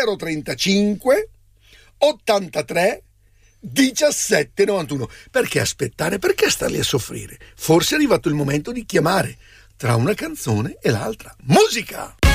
035 83 17 91. Perché aspettare? Perché starli a soffrire? Forse è arrivato il momento di chiamare tra una canzone e l'altra. Musica!